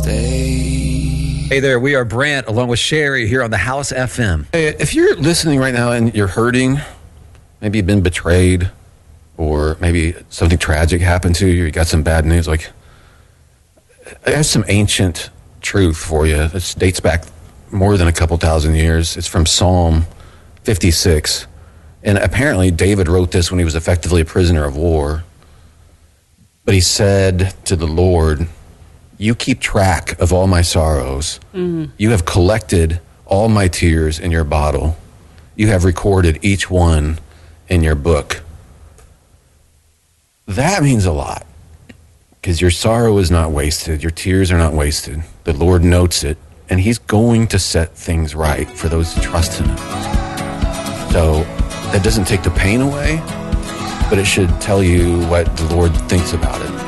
Hey there, we are Brant along with Sherry here on the House FM. Hey, if you're listening right now and you're hurting, maybe you've been betrayed, or maybe something tragic happened to you, you got some bad news, like, I have some ancient truth for you. This dates back more than a couple thousand years. It's from Psalm 56. And apparently David wrote this when he was effectively a prisoner of war. But he said to the Lord, "You keep track of all my sorrows. You have collected all my tears in your bottle. You have recorded each one in your book." That means a lot, because your sorrow is not wasted. Your tears are not wasted. The Lord notes it, and he's going to set things right for those who trust in him. So that doesn't take the pain away, but it should tell you what the Lord thinks about it.